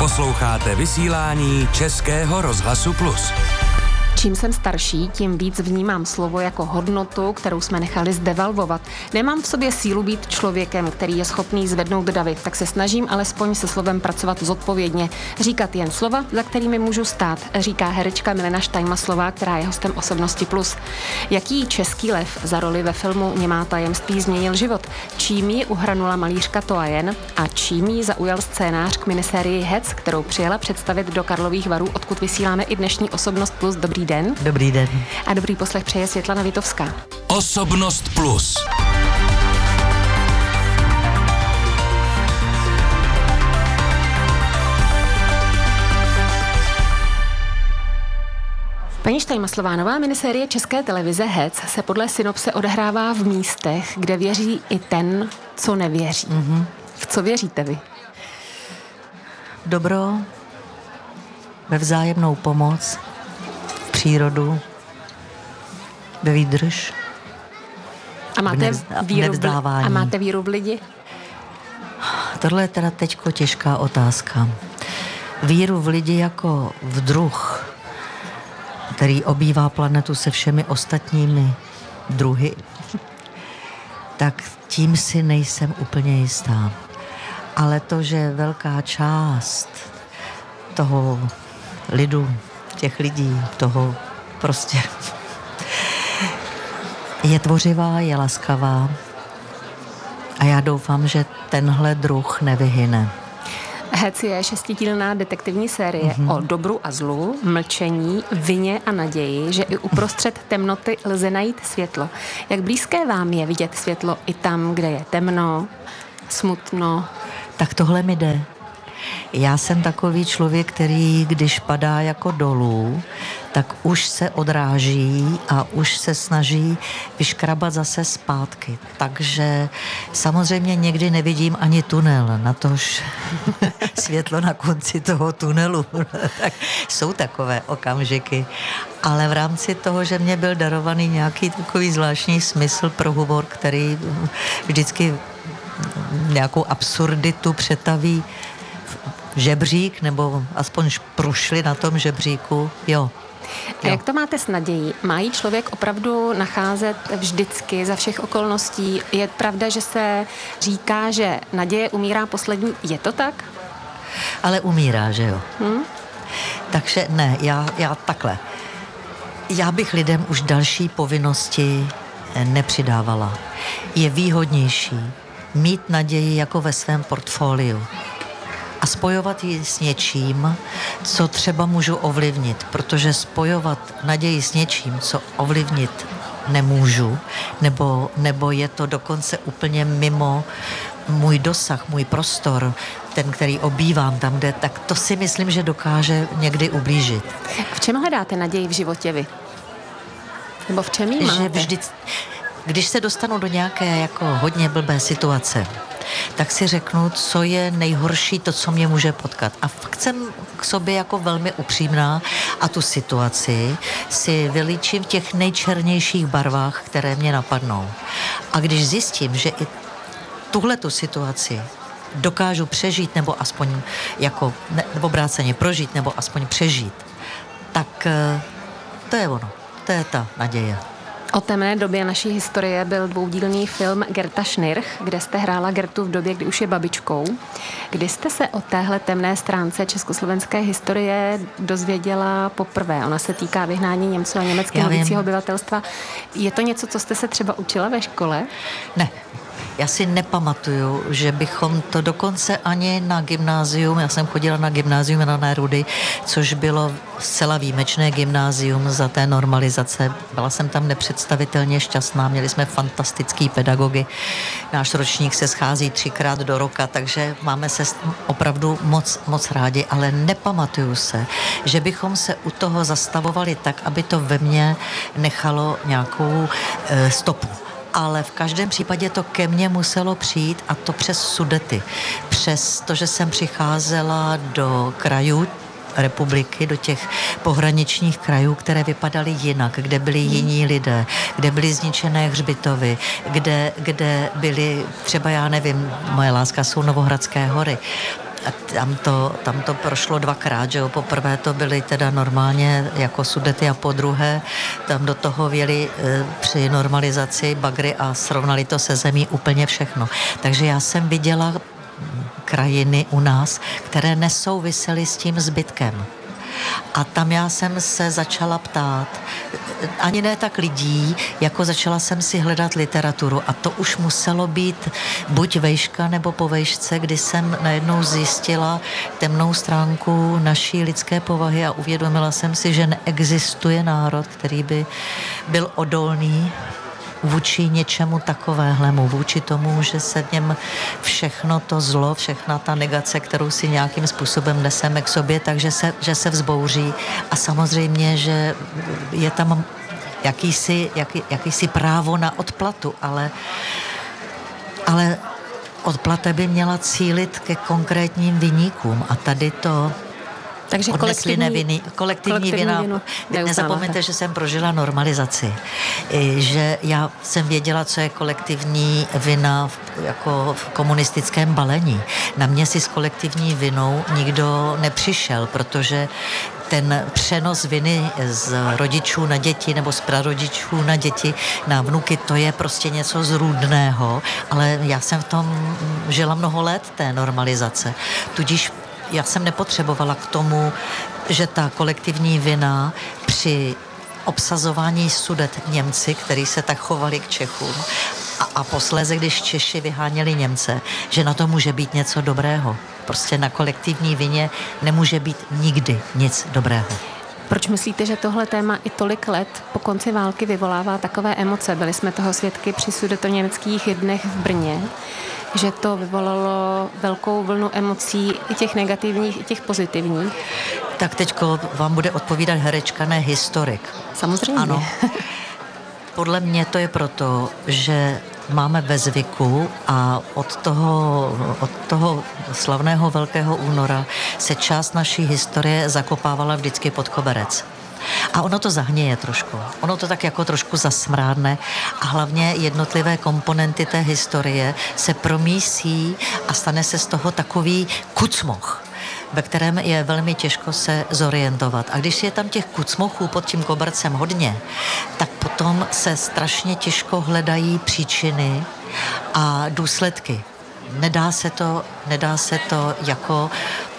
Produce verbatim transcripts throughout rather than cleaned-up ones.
Posloucháte vysílání Českého rozhlasu Plus. Čím jsem starší, tím víc vnímám slovo jako hodnotu, kterou jsme nechali zdevalvovat. Nemám v sobě sílu být člověkem, který je schopný zvednout davy, tak se snažím alespoň se slovem pracovat zodpovědně. Říkat jen slova, za kterými můžu stát, říká herečka Milena Štajmaslová, která je hostem Osobnosti Plus. Jaký český lev za roli ve filmu Němá tajemství změnil život? Čím ji uhranula malířka To a jen? A čím ji zaujal scénář k minisérii Hec, kterou přijela představit do Karlových Varů, odkud vysíláme i dnešní Osobnost Plus. Dobrý den. Dobrý den. A dobrý poslech přeje Světlana Vitovská. Osobnost Plus. Paní Štajmaslová, nová minisérie České televize Hec se podle synopse odehrává v místech, kde věří i ten, co nevěří. Mm-hmm. V co věříte vy? Dobro, ve vzájemnou pomoc, přírodu, ve výdrž, a máte, nevzda- víru v, a máte víru v lidi? Tohle je teda teďko těžká otázka. Víru v lidi jako v druh, který obývá planetu se všemi ostatními druhy, tak tím si nejsem úplně jistá. Ale to, že velká část toho lidu, těch lidí, toho prostě je tvořivá, je laskavá a já doufám, že tenhle druh nevyhyne. Hec je šestidílná detektivní série mm-hmm. o dobru a zlu, mlčení, vině a naději, že i uprostřed temnoty lze najít světlo. Jak blízké vám je vidět světlo i tam, kde je temno, smutno? Tak tohle mi jde. Já jsem takový člověk, který když padá jako dolů, tak už se odráží a už se snaží vyškrabat zase zpátky. Takže samozřejmě někdy nevidím ani tunel, natož světlo na konci toho tunelu. Tak jsou takové okamžiky. Ale v rámci toho, že mě byl darovaný nějaký takový zvláštní smysl pro humor, který vždycky nějakou absurditu přetaví žebřík, nebo aspoň průšli na tom žebříku, jo. A jak to máte s nadějí? Má jí člověk opravdu nacházet vždycky za všech okolností? Je pravda, že se říká, že naděje umírá poslední. Je to tak? Ale umírá, že jo? Hmm? Takže ne, já, já takhle. Já bych lidem už další povinnosti nepřidávala. Je výhodnější mít naději jako ve svém portfoliu a spojovat ji s něčím, co třeba můžu ovlivnit, protože spojovat naději s něčím, co ovlivnit nemůžu, nebo, nebo je to dokonce úplně mimo můj dosah, můj prostor, ten, který obývám tam, kde, tak to si myslím, že dokáže někdy ublížit. V čem hledáte naději v životě vy? Nebo v čem jí máte? Že vždy, když se dostanu do nějaké jako hodně blbé situace, tak si řeknu, co je nejhorší, to, co mě může potkat. A fakt jsem k sobě jako velmi upřímná a tu situaci si vylíčím v těch nejčernějších barvách, které mě napadnou. A když zjistím, že i tuhletu situaci dokážu přežít, nebo aspoň jako ne, obráceně prožít, nebo aspoň přežít, tak to je ono. To je ta naděje. O temné době naší historie byl dvoudílný film Gerta Schnirch, kde jste hrála Gertu v době, kdy už je babičkou. Kdy jste se o téhle temné stránce československé historie dozvěděla poprvé? Ona se týká vyhnání Němců a německého vícího obyvatelstva. Je to něco, co jste se třeba učila ve škole? Ne. Já si nepamatuju, že bychom to dokonce ani na gymnázium, já jsem chodila na gymnázium na Nerudy, což bylo zcela výjimečné gymnázium za té normalizace. Byla jsem tam nepředstavitelně šťastná, měli jsme fantastický pedagogy. Náš ročník se schází třikrát do roka, takže máme se opravdu moc, moc rádi, ale nepamatuju se, že bychom se u toho zastavovali tak, aby to ve mně nechalo nějakou e, stopu. Ale v každém případě to ke mně muselo přijít a to přes Sudety. Přes to, že jsem přicházela do krajů republiky, do těch pohraničních krajů, které vypadaly jinak, kde byli jiní lidé, kde byly zničené hřbitovy, kde, kde byly třeba, já nevím, moje láska jsou Novohradské hory. A tam to, tam to prošlo dvakrát, že jo, poprvé to byly teda normálně jako Sudety a podruhé tam do toho věli e, při normalizaci bagry a srovnali to se zemí úplně všechno. Takže já jsem viděla krajiny u nás, které nesouvisely s tím zbytkem. A tam já jsem se začala ptát, ani ne tak lidí, jako začala jsem si hledat literaturu a to už muselo být buď vejška nebo po vejšce, kdy jsem najednou zjistila temnou stránku naší lidské povahy a uvědomila jsem si, že neexistuje národ, který by byl odolný vůči něčemu takovéhlemu, vůči tomu, že se v něm všechno to zlo, všechna ta negace, kterou si nějakým způsobem neseme k sobě, takže se, že se vzbouří a samozřejmě, že je tam jakýsi, jaký, jakýsi právo na odplatu, ale, ale odplata by měla cílit ke konkrétním viníkům a tady to Takže odnesli neviny, kolektivní, kolektivní vina. Nezapomeňte, že jsem prožila normalizaci. Že já jsem věděla, co je kolektivní vina v, jako v komunistickém balení. Na mě si s kolektivní vinou nikdo nepřišel, protože ten přenos viny z rodičů na děti nebo z prarodičů na děti, na vnuky, to je prostě něco zrůdného, ale já jsem v tom žila mnoho let té normalizace. Tudíž já jsem nepotřebovala k tomu, že ta kolektivní vina při obsazování Sudet Němci, kteří se tak chovali k Čechům a, a posléze, když Češi vyháněli Němce, že na to může být něco dobrého. Prostě na kolektivní vině nemůže být nikdy nic dobrého. Proč myslíte, že tohle téma i tolik let po konci války vyvolává takové emoce? Byli jsme toho svědky při sudetoněmeckých dnech v Brně, že to vyvolalo velkou vlnu emocí, i těch negativních, i těch pozitivních. Tak teďko vám bude odpovídat herečka, ne historik. Samozřejmě. Ano. Podle mě to je proto, že máme ve zvyku a od toho, od toho slavného Velkého února se část naší historie zakopávala vždycky pod koberec. A ono to zahněje trošku. Ono to tak jako trošku zasmrádne a hlavně jednotlivé komponenty té historie se promísí a stane se z toho takový kucmoch, ve kterém je velmi těžko se zorientovat. A když je tam těch kucmochů pod tím kobercem hodně, tak potom se strašně těžko hledají příčiny a důsledky. Nedá se to, nedá se to jako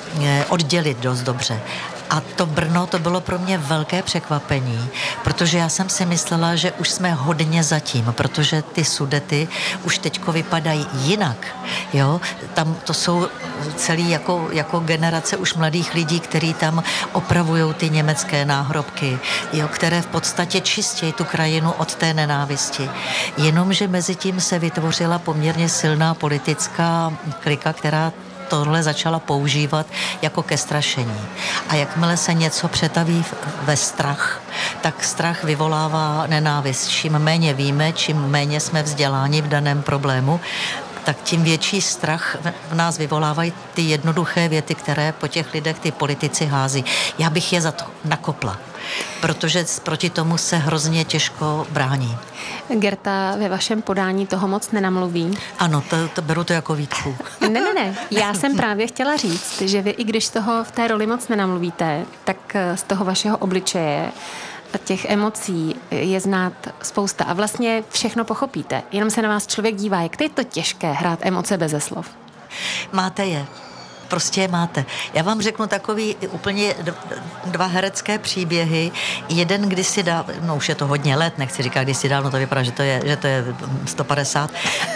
oddělit dost dobře. A to Brno, to bylo pro mě velké překvapení, protože já jsem si myslela, že už jsme hodně zatím, protože ty Sudety už teďko vypadají jinak, jo. Tam to jsou celý jako, jako generace už mladých lidí, kteří tam opravujou ty německé náhrobky, jo, které v podstatě čistějí tu krajinu od té nenávisti. Jenomže mezi tím se vytvořila poměrně silná politická klika, která tohle začala používat jako ke strašení. A jakmile se něco přetaví ve strach, tak strach vyvolává nenávist. Čím méně víme, čím méně jsme vzděláni v daném problému, tak tím větší strach v nás vyvolávají ty jednoduché věty, které po těch lidech ty politici hází. Já bych je za to nakopla, protože proti tomu se hrozně těžko brání. Gerta ve vašem podání toho moc nenamluví. Ano, to, to beru to jako výtku. Ne, ne, ne. Já jsem právě chtěla říct, že vy, i když z toho v té roli moc nenamluvíte, tak z toho vašeho obličeje a těch emocí je znát spousta a vlastně všechno pochopíte. Jenom se na vás člověk dívá, jak to je to těžké hrát emoce beze slov. Máte je. Prostě je máte. Já vám řeknu takový úplně dva herecké příběhy. Jeden kdysi dávno, no už je to hodně let, nechci říkat kdysi dávno, to vypadá, že to je, že to je sto padesát.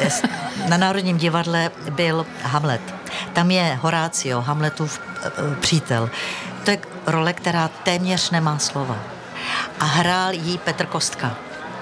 Na Národním divadle byl Hamlet. Tam je Horácio, Hamletův přítel. To je role, která téměř nemá slova. A hrál jí Petr Kostka.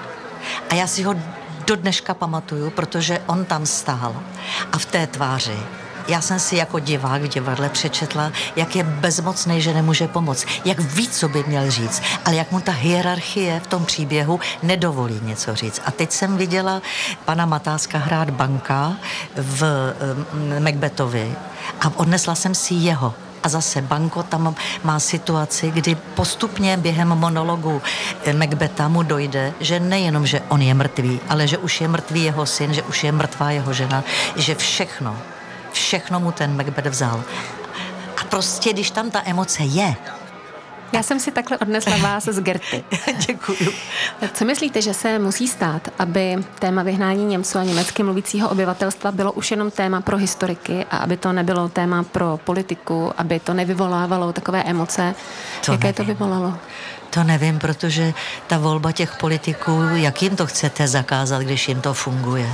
A já si ho do dneška pamatuju, protože on tam stál a v té tváři já jsem si jako divák v divadle přečetla, jak je bezmocný, že nemůže pomoct. Jak ví, co by měl říct, ale jak mu ta hierarchie v tom příběhu nedovolí něco říct. A teď jsem viděla pana Matáska hrát banka v um, Macbethovi a odnesla jsem si jeho. A zase Banko tam má situaci, kdy postupně během monologu Macbetha mu dojde, že nejenom, že on je mrtvý, ale že už je mrtvý jeho syn, že už je mrtvá jeho žena, že všechno Všechno mu ten Macbeth vzal. prostě, když tam ta emoce je. Já jsem si takhle odnesla vás z Gerty. Děkuju. Co myslíte, že se musí stát, aby téma vyhnání Němců a německy mluvícího obyvatelstva bylo už jenom téma pro historiky a aby to nebylo téma pro politiku, aby to nevyvolávalo takové emoce, to jaké nevím. to vyvolalo? To nevím, protože ta volba těch politiků, jak jim to chcete zakázat, když jim to funguje?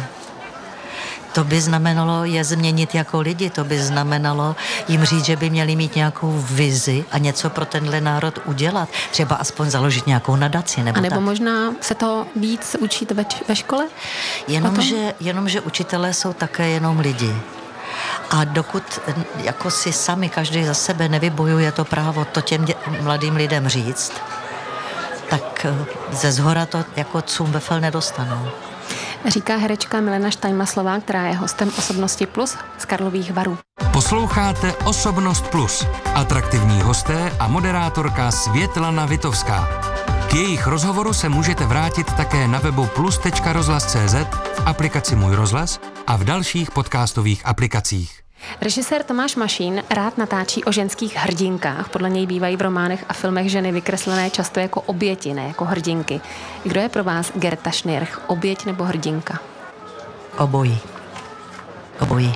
To by znamenalo je změnit jako lidi, to by znamenalo jim říct, že by měli mít nějakou vizi a něco pro tenhle národ udělat. Třeba aspoň založit nějakou nadaci. Nebo a nebo tak. možná se to víc učit ve, ve škole? Jenomže, jenomže učitelé jsou také jenom lidi. A dokud jako si sami každý za sebe nevybojuje to právo to těm dě- mladým lidem říct, tak ze zhora to jako cum vefel nedostanou. Říká herečka Milena Štajnmaslová, která je hostem Osobnosti Plus z Karlových Varů. Posloucháte Osobnost Plus. Atraktivní hosté a moderátorka Světlana Vitovská. K jejich rozhovoru se můžete vrátit také na webu plus tečka rozhlas tečka cé zet, v aplikaci Můj rozhlas a v dalších podcastových aplikacích. Režisér Tomáš Mašín rád natáčí o ženských hrdinkách. Podle něj bývají v románech a filmech ženy vykreslené často jako oběti, ne jako hrdinky. Kdo je pro vás Gerta Schnirch, oběť nebo hrdinka? Obojí. Obojí.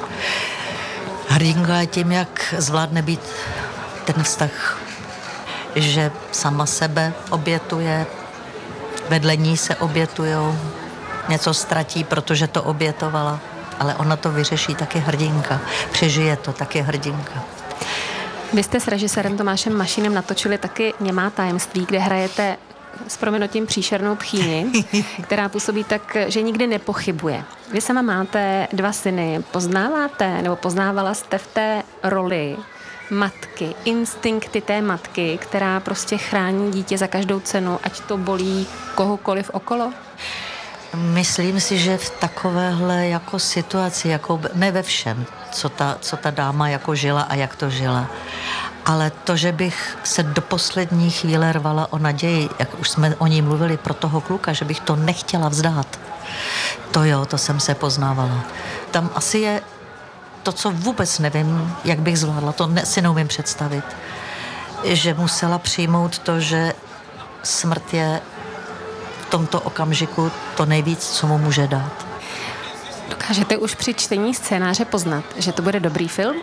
Hrdinka je tím, jak zvládne být ten vztah, že sama sebe obětuje, vedle ní se obětujou, něco ztratí, protože to obětovala. Ale ona to vyřeší, taky hrdinka. Přežije to, taky hrdinka. Vy jste s režisérem Tomášem Mašínem natočili taky Němá tajemství, kde hrajete s prominutím příšernou tchýni, která působí tak, že nikdy nepochybuje. Vy sama máte dva syny. Poznáváte, nebo poznávala jste v té roli matky, instinkty té matky, která prostě chrání dítě za každou cenu, ať to bolí kohokoliv okolo? Myslím si, že v takovéhle jako situaci, jako ne ve všem, co ta, co ta dáma jako žila a jak to žila, ale to, že bych se do poslední chvíle rvala o naději, jak už jsme o ní mluvili pro toho kluka, že bych to nechtěla vzdát, to jo, to jsem se poznávala. Tam asi je to, co vůbec nevím, jak bych zvládla, to ne, si neumím představit, že musela přijmout to, že smrt je v tomto okamžiku to nejvíc, co mu může dát. Dokážete už při čtení scénáře poznat, že to bude dobrý film?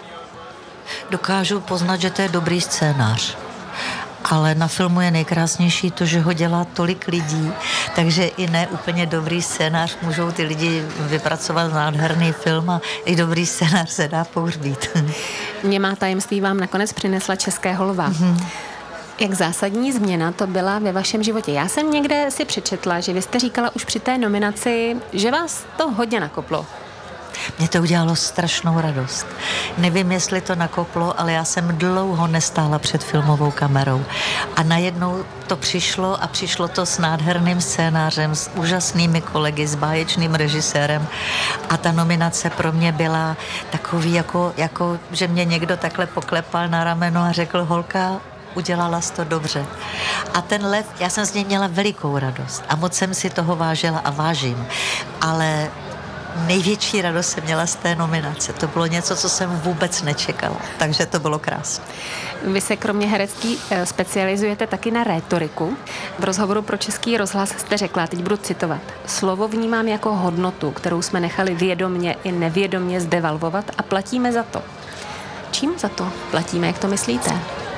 Dokážu poznat, že to je dobrý scénář. Ale na filmu je nejkrásnější to, že ho dělá tolik lidí, takže i ne úplně dobrý scénář můžou ty lidi vypracovat nádherný film a i dobrý scénář se dá pohřbít. Němá tajemství vám nakonec přinesla Českého lva. Mm-hmm. Jak zásadní změna to byla ve vašem životě? Já jsem někde si přečetla, že vy jste říkala už při té nominaci, že vás to hodně nakoplo. Mně to udělalo strašnou radost. Nevím, jestli to nakoplo, ale já jsem dlouho nestála před filmovou kamerou. A najednou to přišlo a přišlo to s nádherným scénářem, s úžasnými kolegy, s báječným režisérem. A ta nominace pro mě byla takový, jako, jako že mě někdo takhle poklepal na rameno a řekl: holka, udělala jsi to dobře. A ten lev, já jsem z něj měla velikou radost a moc jsem si toho vážila a vážím. Ale největší radost jsem měla z té nominace. To bylo něco, co jsem vůbec nečekala. Takže to bylo krásné. Vy se kromě herectví specializujete taky na rétoriku. V rozhovoru pro Český rozhlas jste řekla, teď budu citovat: slovo vnímám jako hodnotu, kterou jsme nechali vědomně i nevědomně zdevalvovat a platíme za to. Čím za to platíme, jak to myslíte?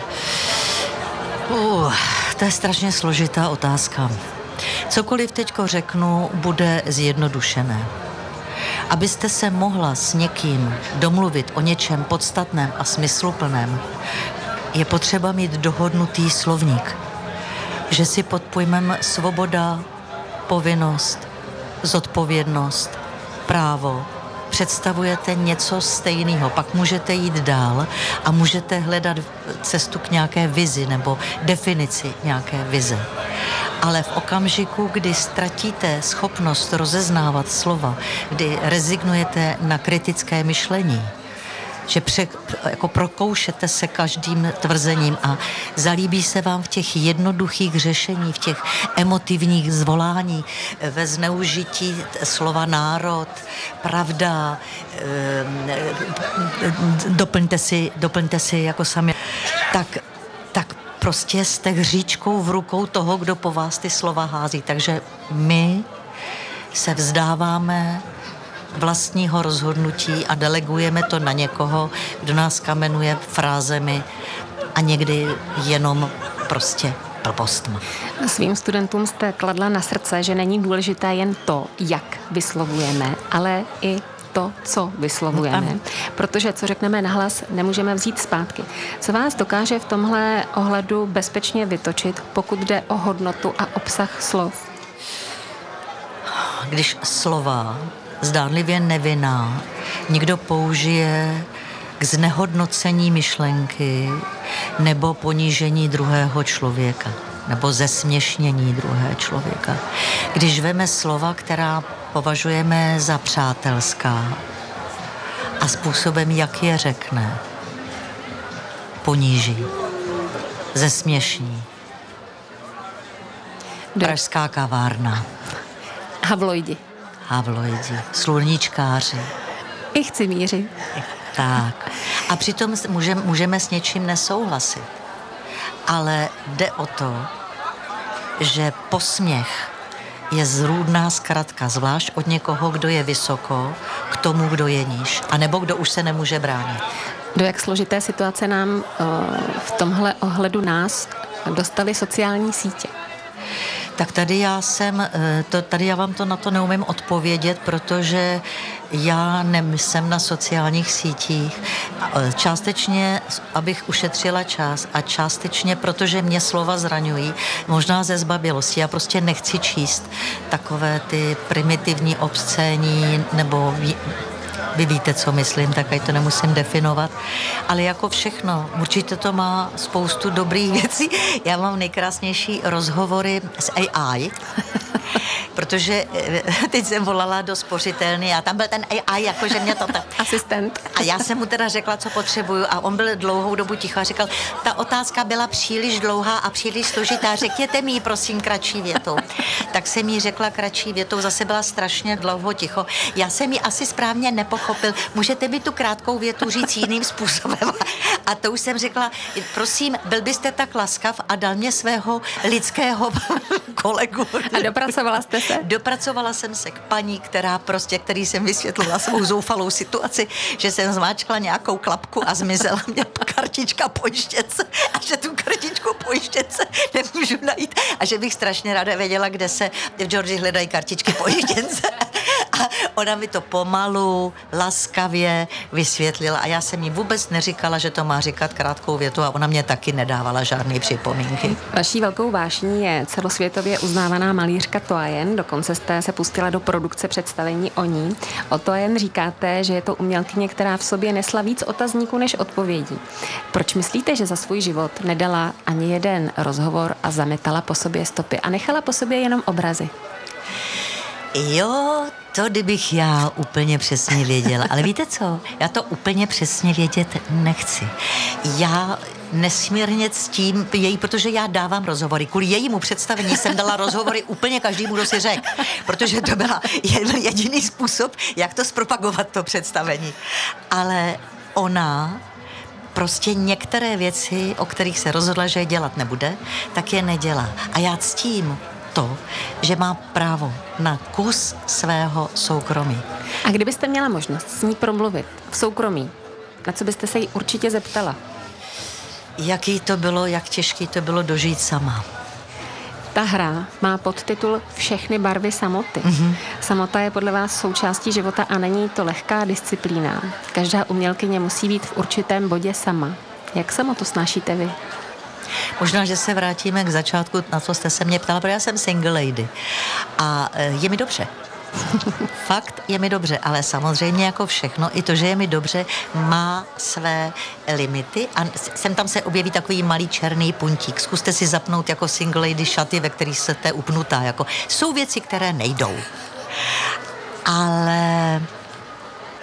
Uh, to je strašně složitá otázka. Cokoliv teďko řeknu, bude zjednodušené. Abyste se mohla s někým domluvit o něčem podstatném a smysluplném, je potřeba mít dohodnutý slovník. Že si pod pojmem svoboda, povinnost, zodpovědnost, právo představujete něco stejného. Pak můžete jít dál a můžete hledat cestu k nějaké vizi nebo definici nějaké vize. Ale v okamžiku, kdy ztratíte schopnost rozeznávat slova, kdy rezignujete na kritické myšlení, že pře, jako prokoušete se každým tvrzením a zalíbí se vám v těch jednoduchých řešení, v těch emotivních zvolání, ve zneužití slova národ, pravda, doplňte si, doplňte si jako sami, tak, tak prostě jste hříčkou v rukou toho, kdo po vás ty slova hází. Takže my se vzdáváme vlastního rozhodnutí a delegujeme to na někoho, kdo nás kamenuje frázemi a někdy jenom prostě blbostma. Svým studentům jste kladla na srdce, že není důležité jen to, jak vyslovujeme, ale i to, co vyslovujeme. No, protože co řekneme nahlas, nemůžeme vzít zpátky. Co vás dokáže v tomhle ohledu bezpečně vytočit, pokud jde o hodnotu a obsah slov? Když slova zdánlivě nevinná někdo použije k znehodnocení myšlenky nebo ponížení druhého člověka nebo zesměšnění druhého člověka. Když veme slova, která považujeme za přátelská a způsobem, jak je řekne, poníží, zesměšní. Pražská kavárna. Havloidi. Havloidi, sluníčkáři. I chcimíři. Tak. A přitom můžeme, můžeme s něčím nesouhlasit. Ale jde o to, že posměch je zrůdná zkratka, zvlášť od někoho, kdo je vysoko, k tomu, kdo je níž. A nebo kdo už se nemůže bránit. Do jak složité situace nám v tomhle ohledu nás dostaly sociální sítě? Tak tady já jsem, to, tady já vám to na to neumím odpovědět, protože já nejsem na sociálních sítích. Částečně, abych ušetřila čas a částečně, protože mě slova zraňují, možná ze zbabělosti. Já prostě nechci číst takové ty primitivní, obscénní nebo vy víte, co myslím, tak ať to nemusím definovat. Ale jako všechno, určitě to má spoustu dobrých věcí. Já mám nejkrásnější rozhovory s A I, protože teď jsem volala do spořitelny a tam byl ten A I, jakože mě to tak... Asistent. A já jsem mu teda řekla, co potřebuju a on byl dlouhou dobu ticho a říkal, ta otázka byla příliš dlouhá a příliš složitá, řekněte mi ji, prosím, kratší větou. Tak jsem jí řekla kratší větou, zase byla strašně dlouho ticho. Já jsem ji asi správně nepochopil, můžete mi tu krátkou větu říct jiným způsobem. A to už jsem řekla, prosím, byl byste tak laskav a dal mě svého lidského kolegu. A dopracovala jste se? Dopracovala jsem se k paní, která prostě, který jsem vysvětlila svou zoufalou situaci, že jsem zmáčkla nějakou klapku a zmizela mě kartička pojištěnce a že tu kartičku pojištěnce nemůžu najít a že bych strašně ráda věděla, kde se v Georgii hledají kartičky pojištěnce. A ona mi to pomalu, laskavě vysvětlila a já jsem jí vůbec neříkala, že to má říkat krátkou větu a ona mě taky nedávala žádné připomínky. Vaší velkou vášní je celosvětově uznávaná malířka Toyen, dokonce jste se pustila do produkce představení o ní. O Toyen říkáte, že je to umělkyně, která v sobě nesla víc otazníků než odpovědí. Proč myslíte, že za svůj život nedala ani jeden rozhovor a zametala po sobě stopy a nechala po sobě jenom obrazy? Jo, to kdybych já úplně přesně věděla. Ale víte co? Já to úplně přesně vědět nechci. Já nesmírně ctím její, protože já dávám rozhovory. Kvůli jejímu představení jsem dala rozhovory úplně každému, kdo si řekl. Protože to byla jediný způsob, jak to zpropagovat, to představení. Ale ona prostě některé věci, o kterých se rozhodla, že je dělat nebude, tak je nedělá. A já ctím to, že má právo na kus svého soukromí. A kdybyste měla možnost s ní promluvit v soukromí, na co byste se jí určitě zeptala? Jaký to bylo, jak těžký to bylo dožít sama. Ta hra má podtitul Všechny barvy samoty. Mm-hmm. Samota je podle vás součástí života a není to lehká disciplína. Každá umělkyně musí být v určitém bodě sama. Jak samotu snášíte vy? Možná, že se vrátíme k začátku, na co jste se mě ptala, protože já jsem single lady. A je mi dobře. Fakt je mi dobře, ale samozřejmě jako všechno, i to, že je mi dobře, má své limity a sem tam se objeví takový malý černý puntík. Zkuste si zapnout jako single lady šaty, ve kterých jste upnutá. Jako. Jsou věci, které nejdou. Ale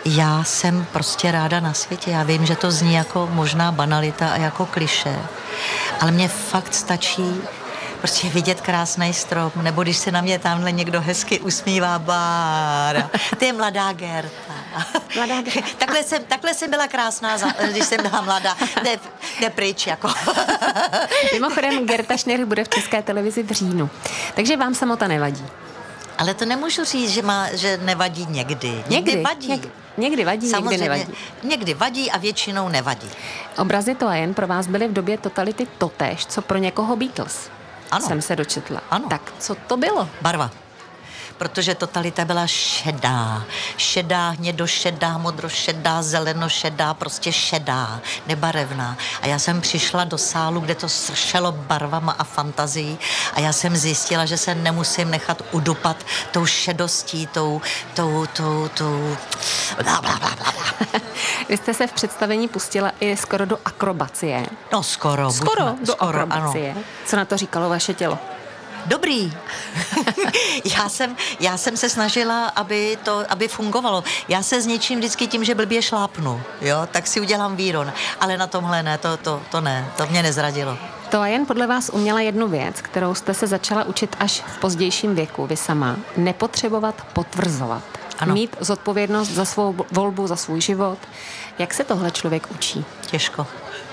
Já jsem prostě ráda na světě. Já vím, že to zní jako možná banalita a jako klišé, ale mně fakt stačí prostě vidět krásný strom, nebo když se na mě tamhle někdo hezky usmívá, Bára, ty je mladá Gerta. Mladá Gerta. takhle, jsem, takhle jsem byla krásná, když jsem byla mladá. Ne, ne pryč, jako. Mimochodem, Gerta Schnirch bude v České televizi v říjnu, takže vám samota nevadí. Ale to nemůžu říct, že, má, že nevadí někdy. Někdy, někdy vadí. Něk, někdy vadí, Samozřejmě, někdy nevadí. Někdy vadí a většinou nevadí. Obrazy To a jen pro vás byly v době totality totéž, co pro někoho Beatles. Ano. Jsem se dočetla. Ano. Tak co to bylo? Barva. Protože totalita byla šedá. Šedá, hnědošedá, modrošedá, zelenošedá, prostě šedá, nebarevná. A já jsem přišla do sálu, kde to sršelo barvama a fantazií a já jsem zjistila, že se nemusím nechat udupat tou šedostí, tou, tou, tou, tou... Bla, bla, bla, bla. Vy jste se v představení pustila i skoro do akrobacie. No skoro. Skoro buďme, do skoro, akrobacie. Ano. Co na to říkalo vaše tělo? Dobrý. já, jsem, já jsem se snažila, aby to aby fungovalo. Já se zničím vždycky tím, že blbě šlápnu, jo, tak si udělám výron. Ale na tomhle ne, to, to, to ne, to mě nezradilo. To a jen podle vás uměla jednu věc, kterou jste se začala učit až v pozdějším věku, vy sama. Nepotřebovat potvrzovat. Ano. Mít zodpovědnost za svou volbu, za svůj život. Jak se tohle člověk učí? Těžko.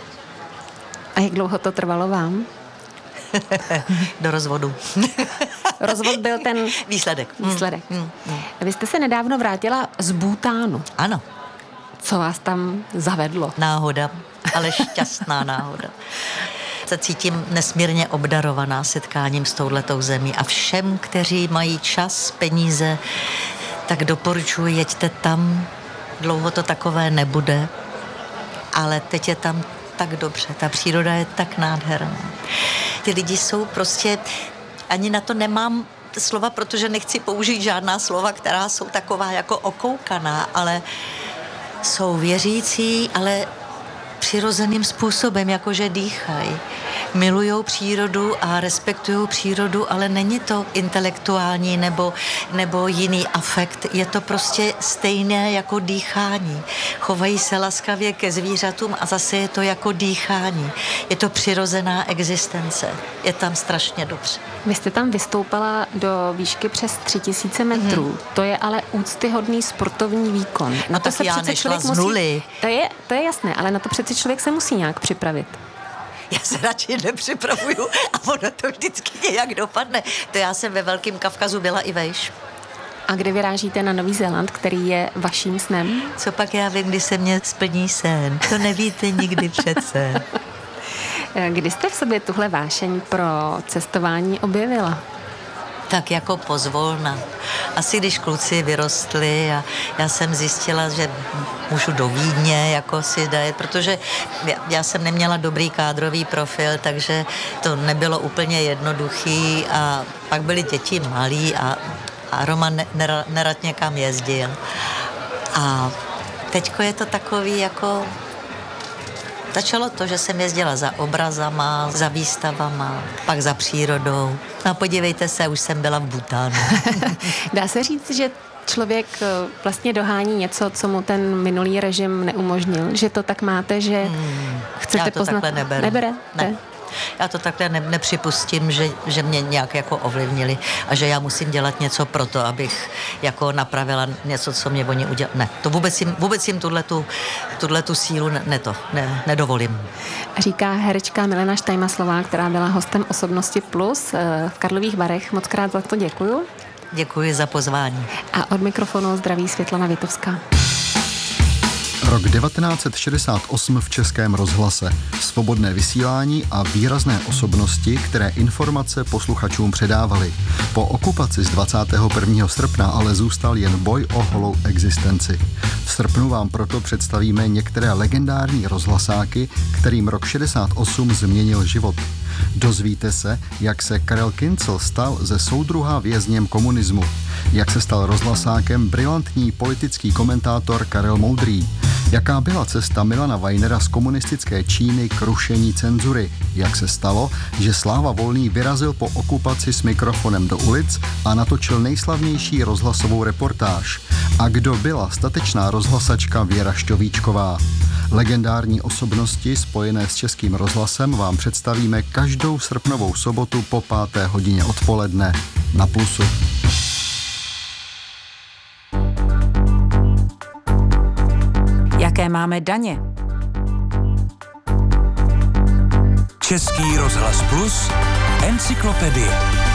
A jak dlouho to trvalo vám? Do rozvodu. Rozvod byl ten výsledek. výsledek. Mm, mm. Vy jste se nedávno vrátila z Bhútánu. Ano. Co vás tam zavedlo? Náhoda, ale šťastná náhoda. Se cítím nesmírně obdarovaná setkáním s touhletou zemí a všem, kteří mají čas, peníze, tak doporučuji, jeďte tam. Dlouho to takové nebude, ale teď je tam tak dobře, ta příroda je tak nádherná. Ty lidi jsou prostě, ani na to nemám slova, protože nechci použít žádná slova, která jsou taková jako okoukaná, ale jsou věřící, ale přirozeným způsobem, jakože dýchají. Milujou přírodu a respektují přírodu, ale není to intelektuální nebo, nebo jiný afekt. Je to prostě stejné jako dýchání. Chovají se laskavě ke zvířatům a zase je to jako dýchání. Je to přirozená existence. Je tam strašně dobře. Vy jste tam vystoupala do výšky přes tři tisíce metrů. Mm-hmm. To je ale úctyhodný sportovní výkon. Na no to tak se já přece nešla člověk z musí... nuly. To je, to je jasné, ale na to přece člověk se musí nějak připravit. Já se radši nepřipravuju a ono to vždycky nějak dopadne. To já jsem ve Velkém Kavkazu byla i vejš. A kdy vyrážíte na Nový Zéland, který je vaším snem? Co pak já vím, kdy se mě splní sen? To nevíte nikdy přece. Kdy jste v sobě tuhle vášeň pro cestování objevila? Tak jako pozvolna. Asi když kluci vyrostli a já jsem zjistila, že můžu do Vídně jako si dát, protože já, já jsem neměla dobrý kádrový profil, takže to nebylo úplně jednoduchý a pak byly děti malí a, a Roman nerad, nerad někam jezdil. A teďko je to takový jako... Začalo to, že jsem jezdila za obrazama, za výstavama, pak za přírodou. A podívejte se, už jsem byla v Bhútánu. Dá se říct, že člověk vlastně dohání něco, co mu ten minulý režim neumožnil? Že to tak máte, že hmm, chcete já to poznat? Takhle neberu. Nebere? Ne. Já to takhle ne, nepřipustím, že, že mě nějak jako ovlivnili a že já musím dělat něco pro to, abych jako napravila něco, co mě oni udělali. Ne, to vůbec jim, vůbec jim tuhletu, tuhletu sílu ne, ne to, ne, nedovolím. Říká herečka Milena Štajmaslová, která byla hostem Osobnosti Plus v Karlových Varech. Moc krát za to děkuju. Děkuji za pozvání. A od mikrofonu zdraví Světlana Vitovská. Rok devatenáct set šedesát osm v Českém rozhlase. Svobodné vysílání a výrazné osobnosti, které informace posluchačům předávaly. Po okupaci z dvacátého prvního srpna ale zůstal jen boj o holou existenci. V srpnu vám proto představíme některé legendární rozhlasáky, kterým rok šedesát osm změnil život. Dozvíte se, jak se Karel Kincl stal ze soudruha vězněm komunismu, jak se stal rozhlasákem brilantní politický komentátor Karel Moudrý, jaká byla cesta Milana Weinera z komunistické Číny k rušení cenzury, jak se stalo, že Sláva Volný vyrazil po okupaci s mikrofonem do ulic a natočil nejslavnější rozhlasovou reportáž, a kdo byla statečná rozhlasačka Věra Šťovíčková. Legendární osobnosti spojené s Českým rozhlasem vám představíme každou srpnovou sobotu po páté hodině odpoledne na Plusu. Jaké máme daně? Český rozhlas Plus, encyklopedie.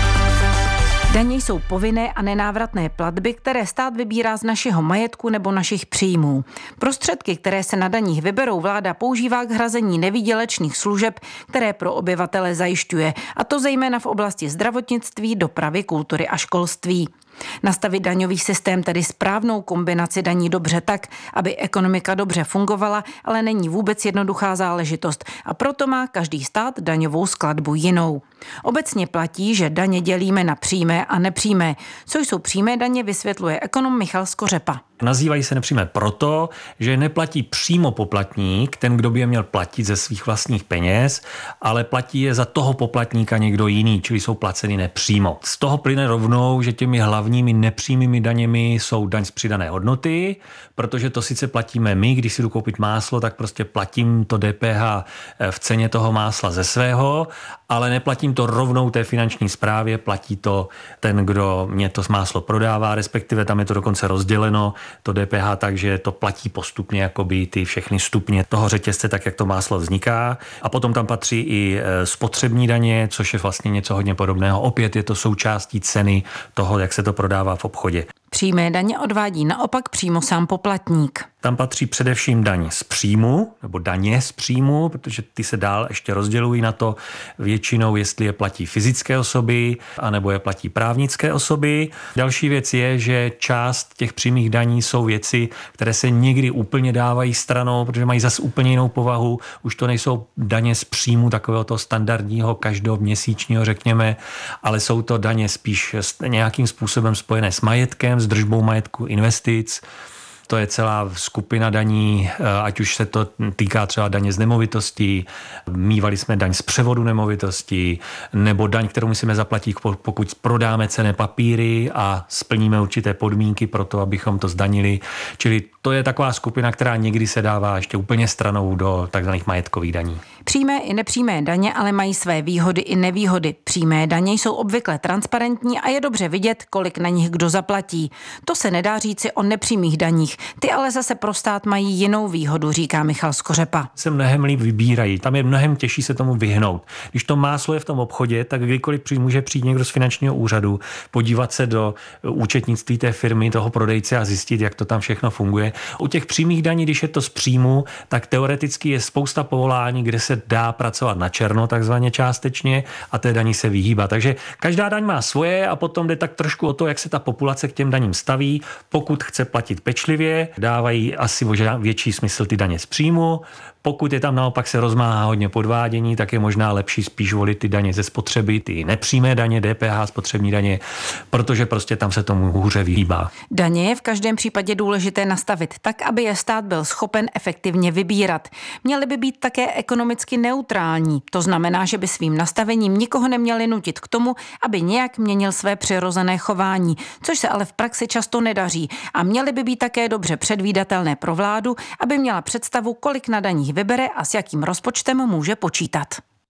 Daně jsou povinné a nenávratné platby, které stát vybírá z našeho majetku nebo našich příjmů. Prostředky, které se na daních vyberou, vláda používá k hrazení nevýdělečných služeb, které pro obyvatele zajišťuje, a to zejména v oblasti zdravotnictví, dopravy, kultury a školství. Nastavit daňový systém, tedy správnou kombinaci daní dobře tak, aby ekonomika dobře fungovala, ale není vůbec jednoduchá záležitost a proto má každý stát daňovou skladbu jinou. Obecně platí, že daně dělíme na přímé a nepřímé. Co jsou přímé daně, vysvětluje ekonom Michal Skořepa. Nazývají se nepřímé proto, že neplatí přímo poplatník, ten, kdo by je měl platit ze svých vlastních peněz, ale platí je za toho poplatníka někdo jiný, čili jsou placeny nepřímo. Z toho plyne rovnou, že těmi hlavními nepřímými daněmi jsou daň z přidané hodnoty, protože to sice platíme my, když si jdu koupit máslo, tak prostě platím to D P H v ceně toho másla ze svého, ale neplatím to rovnou té finanční správě, platí to ten, kdo mě to máslo prodává, respektive tam je to dokonce rozděleno, to D P H, takže to platí postupně jakoby ty všechny stupně toho řetězce, tak jak to máslo vzniká. A potom tam patří i spotřební daně, což je vlastně něco hodně podobného. Opět je to součástí ceny toho, jak se to prodává v obchodě. Přímé daně odvádí naopak přímo sám poplatník. Tam patří především daň z příjmu, nebo daně z příjmu, protože ty se dál ještě rozdělují na to většinou, jestli je platí fyzické osoby, anebo je platí právnické osoby. Další věc je, že část těch přímých daní jsou věci, které se někdy úplně dávají stranou, protože mají zase úplně jinou povahu. Už to nejsou daně z příjmu takového toho standardního, každoměsíčního, řekněme, ale jsou to daně spíš nějakým způsobem spojené s majetkem, s držbou majetku, investic. To je celá skupina daní, ať už se to týká třeba daně z nemovitostí, mívali jsme daň z převodu nemovitostí, nebo daň, kterou musíme zaplatit, pokud prodáme cenné papíry a splníme určité podmínky pro to, abychom to zdanili. Čili to je taková skupina, která někdy se dává ještě úplně stranou do takzvaných majetkových daní. Přímé i nepřímé daně ale mají své výhody i nevýhody. Přímé daně jsou obvykle transparentní a je dobře vidět, kolik na nich kdo zaplatí. To se nedá říci o nepřímých daních. Ty ale zase pro stát mají jinou výhodu, říká Michal Skořepa. Se mnohem líp vybírají. Tam je mnohem těžší se tomu vyhnout. Když to máslo je v tom obchodě, tak kdykoliv může přijít někdo z finančního úřadu, podívat se do účetnictví té firmy, toho prodejce a zjistit, jak to tam všechno funguje. U těch přímých daní, když je to z příjmu, tak teoreticky je spousta povolání, kde se dá pracovat na černo, takzvaně částečně, a té daní se vyhýbá. Takže každá daň má svoje a potom jde tak trošku o to, jak se ta populace k těm daním staví. Pokud chce platit pečlivě, dávají asi možná větší smysl ty daně z příjmu. Pokud je tam naopak se rozmáhá hodně podvádění, tak je možná lepší spíš volit ty daně ze spotřeby, ty nepřímé daně, D P H, spotřební daně, protože prostě tam se tomu hůře vyhýbá. Daně je v každém případě důležité nastavit tak, aby je stát byl schopen efektivně vybírat. Měly by být také ekonomicky neutrální. To znamená, že by svým nastavením nikoho neměli nutit k tomu, aby nějak měnil své přirozené chování, což se ale v praxi často nedaří. A měly by být také dobře předvídatelné pro vládu, aby měla představu, kolik na daních vybere a s jakým rozpočtem může počítat.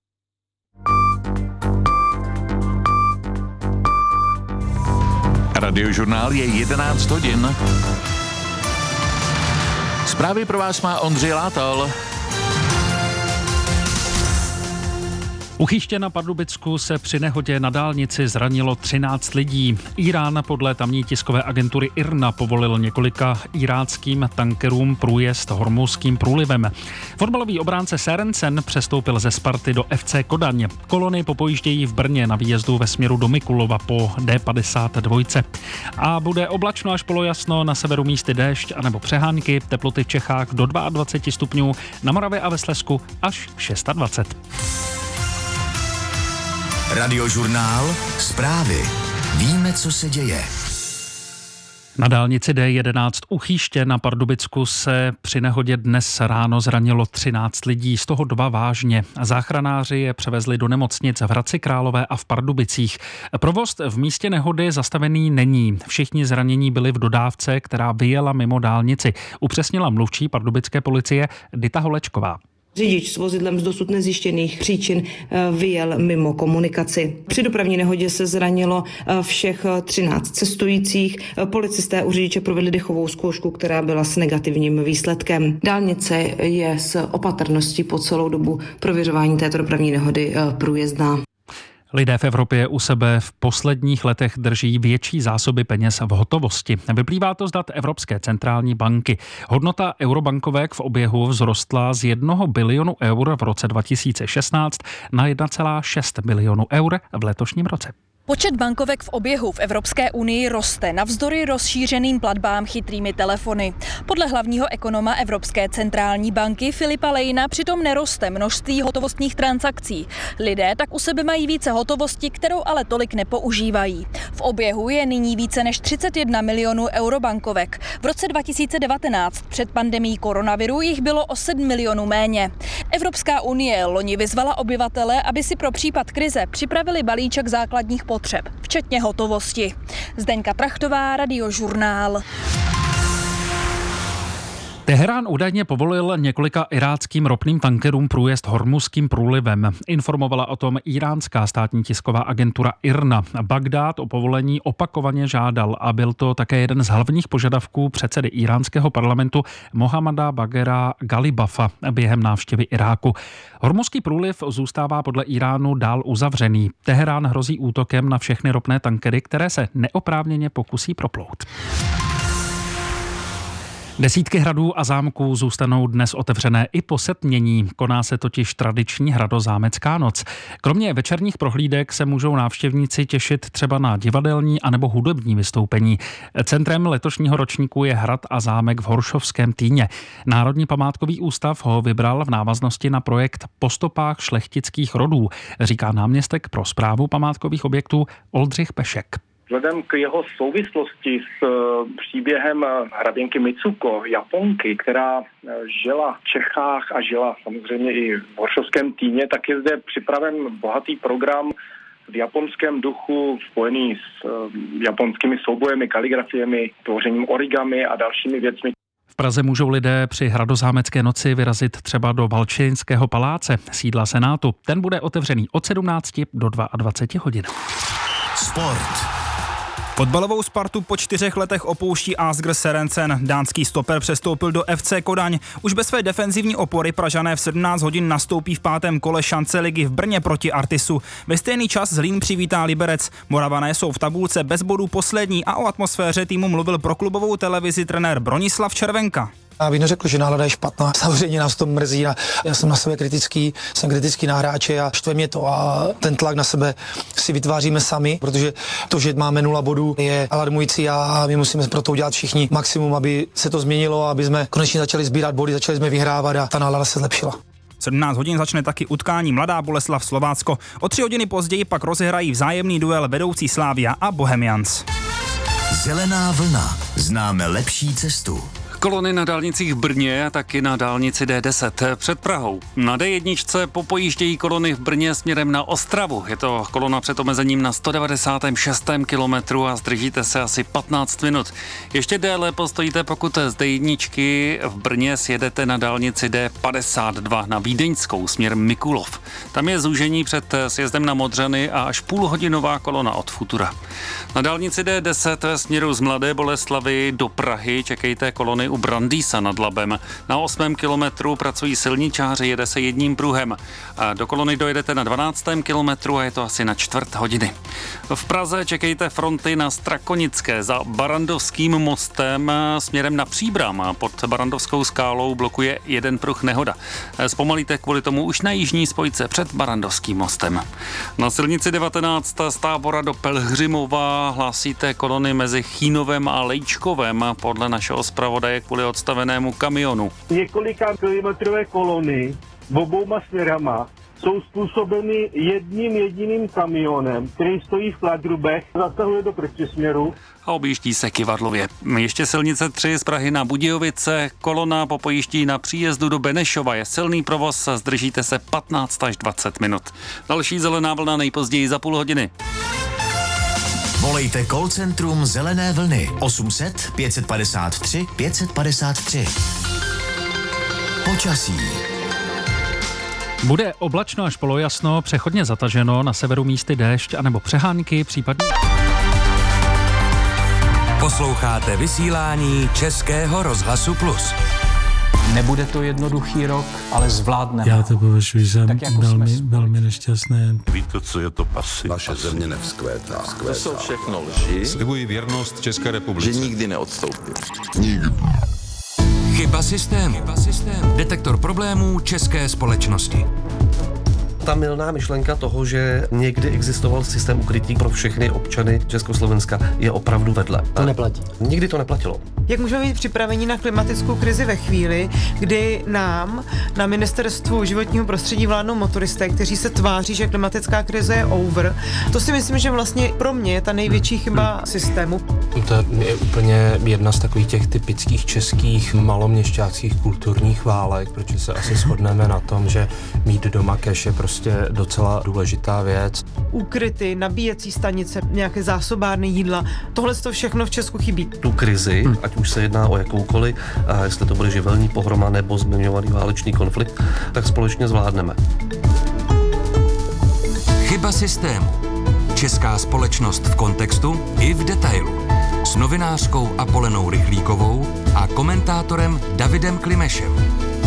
Radiožurnál je jedenáct hodin. Zprávy pro vás má Ondřej Látal. U Chyště na Pardubicku se při nehodě na dálnici zranilo třináct lidí. Irán podle tamní tiskové agentury I R N A povolil několika iráckým tankerům průjezd Hormuzským průlivem. Fotbalový obránce Serencen přestoupil ze Sparty do F C Kodaň. Kolony popojíždějí v Brně na výjezdu ve směru do Mikulova po D padesát dva. A bude oblačno až polojasno, na severu místy déšť anebo přehánky, teploty v Čechách do dvacet dva stupňů, na Moravě a ve Slezsku až dvacet šest. Radiožurnál, zprávy. Víme, co se děje. Na dálnici D jedenáct u Chýště na Pardubicku se při nehodě dnes ráno zranilo třináct lidí, z toho dva vážně. Záchranáři je převezli do nemocnic v Hradci Králové a v Pardubicích. Provoz v místě nehody zastavený není. Všichni zranění byli v dodávce, která vyjela mimo dálnici. Upřesnila mluvčí pardubické policie Dita Holečková. Řidič s vozidlem z dosud nezjištěných příčin vyjel mimo komunikaci. Při dopravní nehodě se zranilo všech třináct cestujících. Policisté u řidiče provedli dechovou zkoušku, která byla s negativním výsledkem. Dálnice je s opatrností po celou dobu prověřování této dopravní nehody průjezdná. Lidé v Evropě u sebe v posledních letech drží větší zásoby peněz v hotovosti. Vyplývá to z dat Evropské centrální banky. Hodnota eurobankovek v oběhu vzrostla z jednoho bilionu eur v roce dva tisíce šestnáct na jedna celá šest bilionu eur v letošním roce. Počet bankovek v oběhu v Evropské unii roste navzdory rozšířeným platbám chytrými telefony. Podle hlavního ekonoma Evropské centrální banky Filipa Lejna přitom neroste množství hotovostních transakcí. Lidé tak u sebe mají více hotovosti, kterou ale tolik nepoužívají. V oběhu je nyní více než třicet jedna milionů eurobankovek. V roce dva tisíce devatenáct před pandemií koronaviru jich bylo o sedm milionů méně. Evropská unie loni vyzvala obyvatele, aby si pro případ krize připravili balíček základních potřeb, včetně hotovosti. Zdeňka Trachtová, Radiožurnál. Teherán údajně povolil několika iráckým ropným tankerům průjezd Hormuzským průlivem. Informovala o tom iránská státní tisková agentura I R N A. Bagdád o povolení opakovaně žádal a byl to také jeden z hlavních požadavků předsedy iránského parlamentu Mohammada Baghera Galibafa během návštěvy Iráku. Hormuzský průliv zůstává podle Iránu dál uzavřený. Teherán hrozí útokem na všechny ropné tankery, které se neoprávněně pokusí proplout. Desítky hradů a zámků zůstanou dnes otevřené i po setmění. Koná se totiž tradiční hradozámecká noc. Kromě večerních prohlídek se můžou návštěvníci těšit třeba na divadelní anebo hudební vystoupení. Centrem letošního ročníku je hrad a zámek v Horšovském Týně. Národní památkový ústav ho vybral v návaznosti na projekt Po stopách šlechtických rodů, říká náměstek pro správu památkových objektů Oldřich Pešek. Vzhledem k jeho souvislosti s příběhem hraběnky Mitsuko, Japonky, která žila v Čechách a žila samozřejmě i v Horšovském Týně, tak je zde připraven bohatý program v japonském duchu spojený s japonskými soubojemi, kaligrafiemi, tvořením origami a dalšími věcmi. V Praze můžou lidé při hradozámecké noci vyrazit třeba do Valčinského paláce, sídla Senátu. Ten bude otevřený od sedmnácti do dvaceti dva hodin. Sport. Fotbalovou Spartu po čtyřech letech opouští Asger Serencen. Dánský stoper přestoupil do F C Kodaň. Už bez své defenzivní opory Pražané v sedmnáct hodin nastoupí v pátém kole šance ligy v Brně proti Artisu. Ve stejný čas Zlín přivítá Liberec. Moravané jsou v tabulce bez bodů poslední a o atmosféře týmu mluvil pro klubovou televizi trenér Bronislav Červenka. Já bych neřekl, že nálada je špatná. Samozřejmě nás to mrzí a já jsem na sebe kritický, jsem kritický na hráče a štve mě to a ten tlak na sebe si vytváříme sami, protože to, že máme nula bodů, je alarmující a my musíme pro to udělat všichni maximum, aby se to změnilo, aby jsme konečně začali sbírat body, začali jsme vyhrávat a ta nálada se zlepšila. V sedmnáct hodin začne taky utkání Mladá Boleslav Slovácko. O tři hodiny později pak rozehrají vzájemný duel vedoucí Slavia a Bohemians. Zelená vlna. Známe lepší cestu. Kolony na dálnicích v Brně a taky na dálnici D deset před Prahou. Na D jedna popojíždějí kolony v Brně směrem na Ostravu. Je to kolona před omezením na sto devadesát šest kilometru a zdržíte se asi patnáct minut. Ještě déle postojíte, pokud z D jedna v Brně sjedete na dálnici D padesát dva na Vídeňskou směrem Mikulov. Tam je zúžení před sjezdem na Modřany a až půlhodinová kolona od Futura. Na dálnici D deset ve směru z Mladé Boleslavi do Prahy čekejte kolony u Brandýsa nad Labem. Na osmém kilometru pracují silničáři, jede se jedním pruhem. A do kolony dojedete na dvanáctém kilometru a je to asi na čtvrt hodiny. V Praze čekejte fronty na Strakonické za Barandovským mostem směrem na Příbram a pod Barandovskou skálou blokuje jeden pruh nehoda. Zpomalíte kvůli tomu už na jižní spojce před Barandovským mostem. Na silnici devatenáct z Tábora do Pelhřimova hlásíte kolony mezi Chínovem a Lejčkovem podle našeho zpravodaje kvůli odstavenému kamionu. Několika kilometrové kolony v obouma směrama jsou způsobeny jedním jediným kamionem, který stojí v Kladrubech, zasahuje do protisměru. A objíždí se Kyvadlově. Ještě silnice tři z Prahy na Budějovice, kolona po pojíždí na příjezdu do Benešova. Je silný provoz, zdržíte se patnáct až dvacet minut. Další zelená vlna nejpozději za půl hodiny. Volejte call centrum Zelené vlny osm set pět padesát tři pět padesát tři. Počasí. Bude oblačno až polojasno, přechodně zataženo, na severu místy déšť anebo přehánky, případně... Posloucháte vysílání Českého rozhlasu Plus. Nebude to jednoduchý rok, ale zvládneme. Já to považuji za jako velmi, velmi nešťastné. Víte, co je to pasy? Naše země nevzkvétá. To jsou všechno lži. Slibuji věrnost České republice. Že nikdy neodstoupím. Nikdy. Chyba systému. Chyba systému. Detektor problémů české společnosti. Ta mylná myšlenka toho, že někdy existoval systém ukrytí pro všechny občany Československa, je opravdu vedle. To neplatí. Nikdy to neplatilo. Jak můžeme být připraveni na klimatickou krizi ve chvíli, kdy nám na ministerstvu životního prostředí vládnou motoristé, kteří se tváří, že klimatická krize je over. To si myslím, že vlastně pro mě je ta největší chyba systému. To je úplně jedna z takových těch typických českých maloměšťáckých kulturních válek, protože se asi shodneme na tom, že mít doma cash je prostě docela důležitá věc. Úkryty, nabíjecí stanice, nějaké zásobárny jídla, tohle to všechno v Česku chybí. Tu krizi, hmm. ať už se jedná o jakoukoliv, a jestli to bude živelní pohroma nebo zmiňovaný válečný konflikt, tak společně zvládneme. Chyba systému. Česká společnost v kontextu i v detailu. S novinářkou Apolenou Rychlíkovou a komentátorem Davidem Klimešem.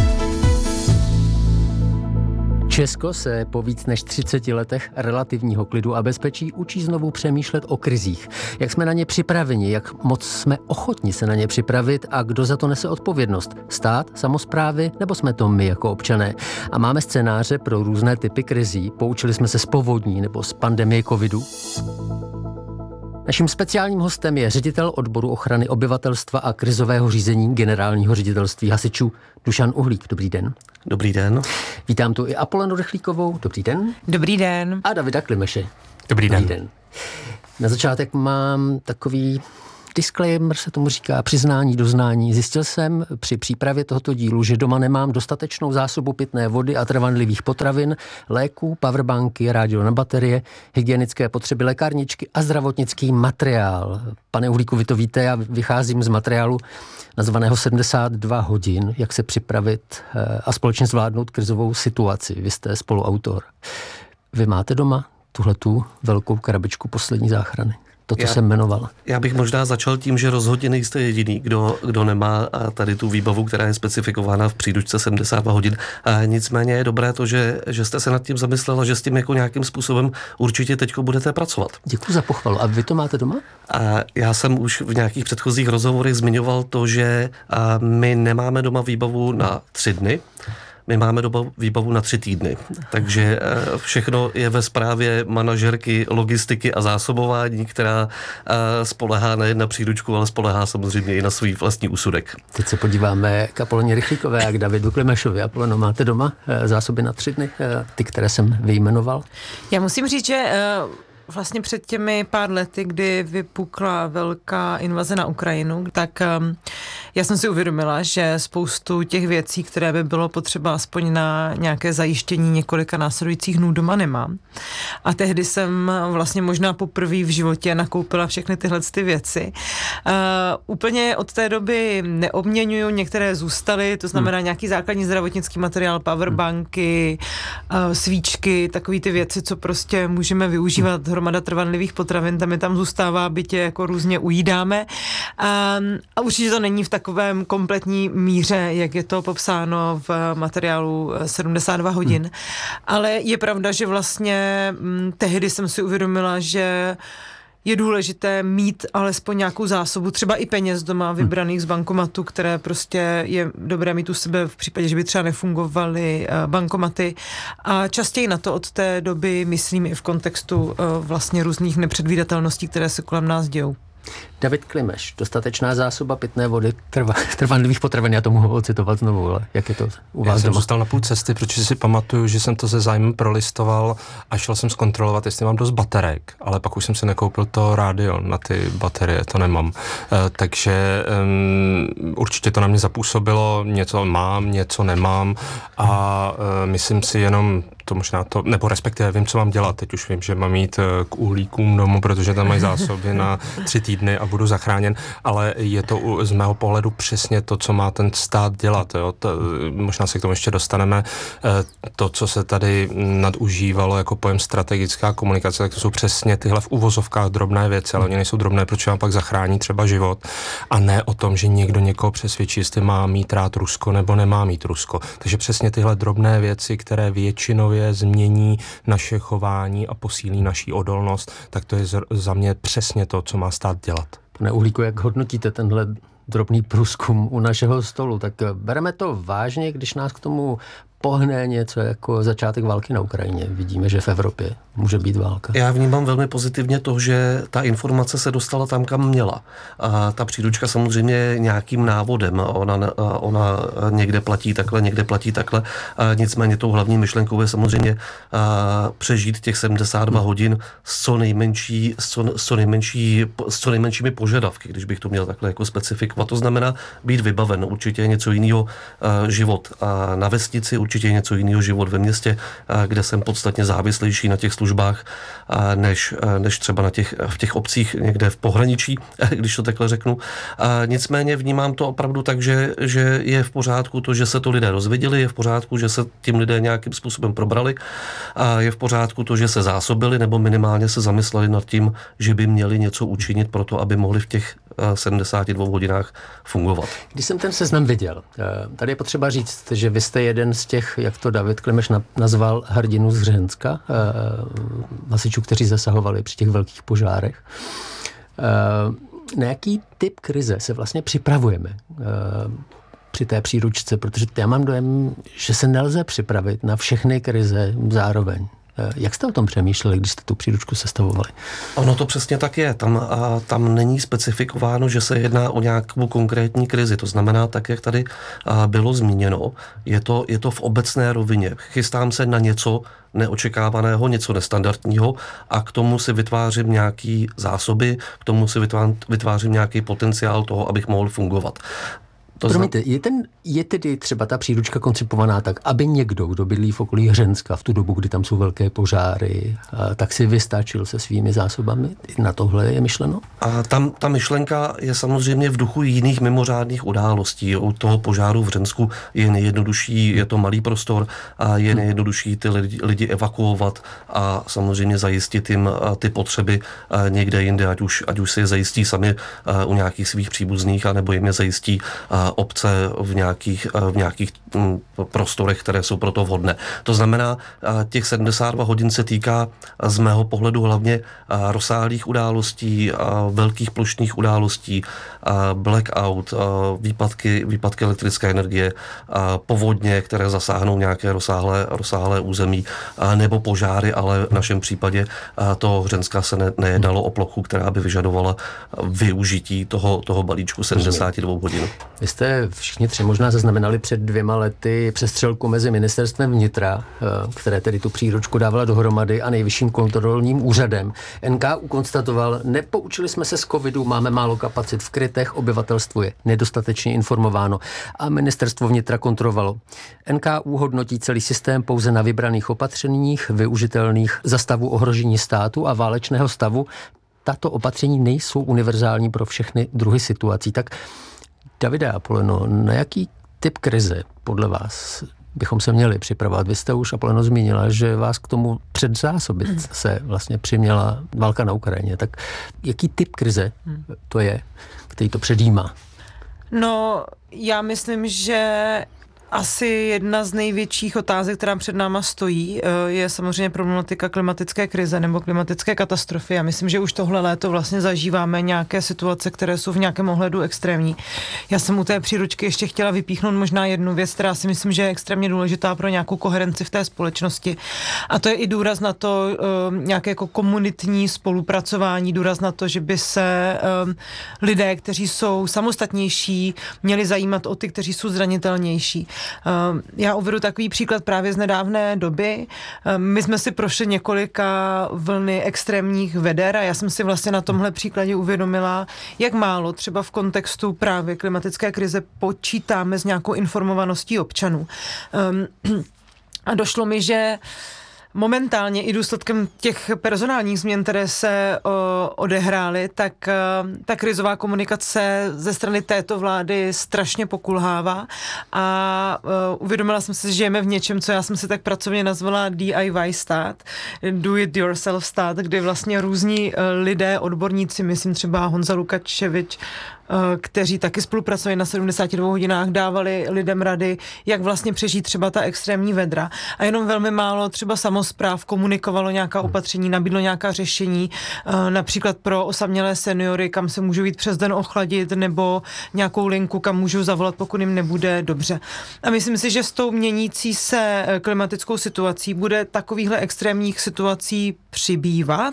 Česko se po víc než třiceti letech relativního klidu a bezpečí učí znovu přemýšlet o krizích. Jak jsme na ně připraveni, jak moc jsme ochotni se na ně připravit a kdo za to nese odpovědnost? Stát, samosprávy nebo jsme to my jako občané? A máme scénáře pro různé typy krizí. Poučili jsme se z povodní nebo z pandemie covidu. Naším speciálním hostem je ředitel odboru ochrany obyvatelstva a krizového řízení Generálního ředitelství hasičů Dušan Uhlík. Dobrý den. Dobrý den. Vítám tu i Apolenu Rychlíkovou. Dobrý den. Dobrý den. A Davida Klimeše. Dobrý den. Dobrý den. Na začátek mám takový disclaimer, se tomu říká, přiznání, doznání. Zjistil jsem při přípravě tohoto dílu, že doma nemám dostatečnou zásobu pitné vody a trvanlivých potravin, léků, powerbanky, rádio na baterie, hygienické potřeby, lékárničky a zdravotnický materiál. Pane Uhlíku, vy to víte, já vycházím z materiálu nazvaného sedmdesát dva hodin, jak se připravit a společně zvládnout krizovou situaci. Vy jste spoluautor. Vy máte doma tuhletu velkou krabičku poslední záchrany? To, co já, jsem jmenoval. Já bych možná začal tím, že rozhodně nejste jediný, kdo, kdo nemá tady tu výbavu, která je specifikována v příručce sedmdesát dva hodin. A nicméně je dobré to, že, že jste se nad tím zamyslela, že s tím jako nějakým způsobem určitě teďko budete pracovat. Děkuji za pochvalu. A vy to máte doma? A já jsem už v nějakých předchozích rozhovorech zmiňoval to, že my nemáme doma výbavu na tři dny. My máme dobu výbavu na tři týdny, takže všechno je ve správě manažerky logistiky a zásobování, která spolehá nejen na příručku, ale spolehá samozřejmě i na svůj vlastní úsudek. Teď se podíváme k Apoleně Rychlíkové a k Davidu Klimešovi. Apoleno, máte doma zásoby na tři dny, ty, které jsem vyjmenoval? Já musím říct, že vlastně před těmi pár lety, kdy vypukla velká invaze na Ukrajinu, tak um, já jsem si uvědomila, že spoustu těch věcí, které by bylo potřeba aspoň na nějaké zajištění několika následujících dnů doma nemám. A tehdy jsem vlastně možná poprvé v životě nakoupila všechny tyhle ty věci. Uh, úplně od té doby neobměňuju, některé zůstaly, to znamená hmm. nějaký základní zdravotnický materiál, powerbanky, uh, svíčky, takový ty věci, co prostě můžeme využívat. Hromada trvanlivých potravin, tam je tam zůstává, bytě jako různě ujídáme. A, a určitě to není v takovém kompletní míře, jak je to popsáno v materiálu sedmdesát dva hodin. Hmm. Ale je pravda, že vlastně m, tehdy jsem si uvědomila, že je důležité mít alespoň nějakou zásobu, třeba i peněz doma vybraných z bankomatu, které prostě je dobré mít u sebe v případě, že by třeba nefungovaly bankomaty. A častěji na to od té doby myslím i v kontextu vlastně různých nepředvídatelností, které se kolem nás dějou. David Klimeš, dostatečná zásoba pitné vody, trva, trvanlivých potravin, já to mohu ocitovat znovu, ale jak je to u vás Já jsem doma? zůstal na půl cesty, protože si pamatuju, že jsem to se zájmem prolistoval a šel jsem zkontrolovat, jestli mám dost baterek, ale pak už jsem si nekoupil to rádio na ty baterie, to nemám. E, takže um, určitě to na mě zapůsobilo, něco mám, něco nemám a e, myslím si jenom to možná to, nebo respektive vím, co mám dělat. Teď už vím, že mám jít k uhlíkům domů, protože tam mají zásoby na tři týdny a budu zachráněn, ale je to z mého pohledu přesně to, co má ten stát dělat. Jo? To, možná se k tomu ještě dostaneme. To, co se tady nadužívalo jako pojem strategická komunikace, tak to jsou přesně tyhle v uvozovkách drobné věci, ale oni nejsou drobné, protože vám pak zachrání třeba život a ne o tom, že někdo někoho přesvědčí, jestli má mít rád Rusko nebo nemá mít Rusko. Takže přesně tyhle drobné věci, které většinou změní naše chování a posílí naší odolnost, tak to je za mě přesně to, co má stát dělat. Pane Uhlíku, jak hodnotíte tenhle drobný průzkum u našeho stolu? Tak bereme to vážně, když nás k tomu pohne něco jako začátek války na Ukrajině. Vidíme, že v Evropě může být válka. Já vnímám velmi pozitivně to, že ta informace se dostala tam, kam měla. A ta příručka samozřejmě nějakým návodem. Ona, ona někde platí takhle, někde platí takhle. A nicméně tou hlavní myšlenkou je samozřejmě přežít těch sedmdesát dva hodin s co, nejmenší, s, co, s, co nejmenší, s co nejmenšími požadavky, když bych to měl takhle jako specifikovat. To znamená být vybaven. Určitě je něco jiného život a na vesnici, určitě je něco jiného život ve městě, kde jsem podstatně závislejší na těch službách, než, než třeba na těch, v těch obcích někde v pohraničí, když to takhle řeknu. Nicméně vnímám to opravdu tak, že, že je v pořádku to, že se to lidé dozvěděli, je v pořádku, že se tím lidé nějakým způsobem probrali, a je v pořádku to, že se zásobili nebo minimálně se zamysleli nad tím, že by měli něco učinit pro to, aby mohli v těch sedmdesáti dvou hodinách fungovat. Když jsem ten seznam viděl, tady je potřeba říct, že vy jste jeden z těch, jak to David Klimeš nazval, hrdinů z Hřenska, hasičů, kteří zasahovali při těch velkých požárech. Na jaký typ krize se vlastně připravujeme při té příručce? Protože já mám dojem, že se nelze připravit na všechny krize zároveň. Jak jste o tom přemýšleli, když jste tu příručku sestavovali? Ono to přesně tak je. Tam, a, tam není specifikováno, že se jedná o nějakou konkrétní krizi. To znamená, tak, jak tady a, bylo zmíněno, je to, je to v obecné rovině. Chystám se na něco neočekávaného, něco nestandardního a k tomu si vytvářím nějaký zásoby, k tomu si vytvářím nějaký potenciál toho, abych mohl fungovat. To Promiňte, je, ten, je tedy třeba ta příručka koncipovaná tak, aby někdo, kdo bydlí v okolí Hřenska v tu dobu, kdy tam jsou velké požáry, tak si vystačil se svými zásobami? Na tohle je myšleno? A tam ta myšlenka je samozřejmě v duchu jiných mimořádných událostí. U toho požáru v Hřensku je nejjednodušší, je to malý prostor a je nejjednodušší ty lidi, lidi evakuovat a samozřejmě zajistit jim ty potřeby někde jinde, ať už, ať už si je zajistí sami u nějakých svých příbuzných, anebo jim je zajistí obce v nějakých, v nějakých prostorech, které jsou proto vhodné. To znamená, těch sedmdesát dva hodin se týká z mého pohledu hlavně rozsáhlých událostí, velkých plošných událostí, blackout, výpadky, výpadky elektrické energie, povodně, které zasáhnou nějaké rozsáhlé, rozsáhlé území, nebo požáry, ale v našem případě to Hřenska se ne, nejednalo o plochu, která by vyžadovala využití toho, toho balíčku sedmdesát dva hodin. Vy jste všichni tři možná zaznamenali před dvěma lety přestřelku mezi ministerstvem vnitra, které tedy tu příručku dávala dohromady, a Nejvyšším kontrolním úřadem. N K U konstatoval, nepoučili jsme se z covidu, máme málo kapacit v krytech, obyvatelstvo je nedostatečně informováno a ministerstvo vnitra kontrolovalo. N K U hodnotí celý systém pouze na vybraných opatřeních, využitelných za stavu ohrožení státu a válečného stavu. Tato opatření nejsou univerzální pro všechny druhy situací. Tak Davide Apoleno, na jaký typ krize podle vás bychom se měli připravovat? Vy jste už, Apoleno, zmínila, že vás k tomu předzásobit se vlastně přiměla válka na Ukrajině. Tak jaký typ krize to je, který to předjímá? No, já myslím, že Asi jedna z největších otázek, která před náma stojí, je samozřejmě problematika klimatické krize nebo klimatické katastrofy. Já myslím, že už tohle léto vlastně zažíváme nějaké situace, které jsou v nějakém ohledu extrémní. Já jsem u té příručky ještě chtěla vypíchnout možná jednu věc, která si myslím, že je extrémně důležitá pro nějakou koherenci v té společnosti. A to je i důraz na to, nějaké jako komunitní spolupracování, důraz na to, že by se lidé, kteří jsou samostatnější, měli zajímat o ty, kteří jsou zranitelnější. Já uvedu takový příklad právě z nedávné doby. My jsme si prošli několika vlny extrémních veder a já jsem si vlastně na tomhle příkladě uvědomila, jak málo třeba v kontextu právě klimatické krize počítáme s nějakou informovaností občanů. A došlo mi, že momentálně i důsledkem těch personálních změn, které se o, odehrály, tak ta krizová komunikace ze strany této vlády strašně pokulhává a o, uvědomila jsem si, že žijeme v něčem, co já jsem si tak pracovně nazvala D I Y stát, do it yourself stát, kdy vlastně různí lidé, odborníci, myslím třeba Honza Lukačevič, kteří taky spolupracovali na sedmdesáti dvou hodinách, dávali lidem rady, jak vlastně přežít třeba ta extrémní vedra. A jenom velmi málo třeba samospráv komunikovalo nějaká opatření, nabídlo nějaká řešení, například pro osamělé seniory, kam se můžou jít přes den ochladit, nebo nějakou linku, kam můžou zavolat, pokud jim nebude dobře. A myslím si, že s tou měnící se klimatickou situací bude takovýchhle extrémních situací přibývat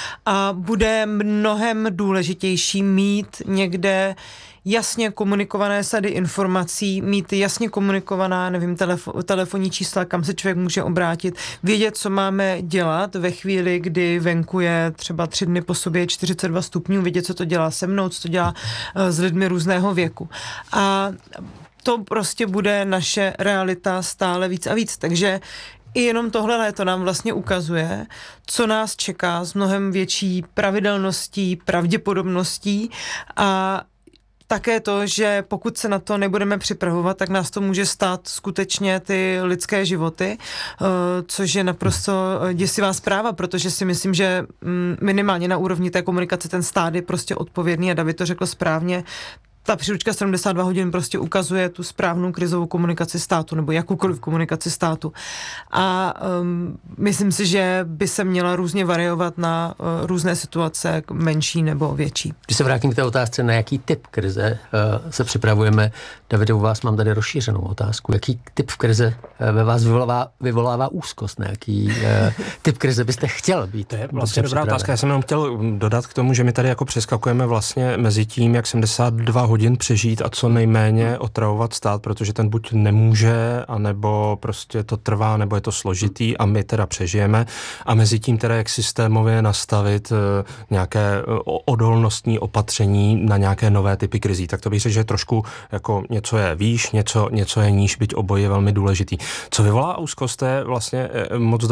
a bude mnohem důležitější mít někde jasně komunikované sady informací, mít jasně komunikovaná, nevím, telefo- telefonní čísla, kam se člověk může obrátit, vědět, co máme dělat ve chvíli, kdy venku je třeba tři dny po sobě čtyřicet dva stupňů, vědět, co to dělá se mnou, co to dělá uh, s lidmi různého věku. A to prostě bude naše realita stále víc a víc, takže i jenom tohle léto nám vlastně ukazuje, co nás čeká s mnohem větší pravidelností, pravděpodobností a také to, že pokud se na to nebudeme připravovat, tak nás to může stát skutečně ty lidské životy, což je naprosto děsivá zpráva, protože si myslím, že minimálně na úrovni té komunikace ten stát je prostě odpovědný a David to řekl správně. Ta příručka sedmdesát dva hodin prostě ukazuje tu správnou krizovou komunikaci státu nebo jakoukoliv komunikaci státu. A um, myslím si, že by se měla různě variovat na uh, různé situace, menší nebo větší. Když se vrátím k té otázce, na jaký typ krize uh, se připravujeme, Davide, u vás mám tady rozšířenou otázku. Jaký typ krize uh, ve vás vyvolává, vyvolává úzkost? Na jaký uh, typ krize byste chtěl být? To je vlastně dobrá otázka. Já jsem jenom chtěl dodat k tomu, že my tady jako přeskakujeme vlastně mezi tím, jak sedmdesát dva hodin přežít a co nejméně otravovat stát, protože ten buď nemůže, anebo prostě to trvá, nebo je to složitý a my teda přežijeme. A mezi tím teda jak systémově nastavit nějaké odolnostní opatření na nějaké nové typy krizí. Tak to bych řekl, že trošku jako něco je výš, něco, něco je níž, byť oboje je velmi důležitý. Co vyvolá úzkost, je vlastně moc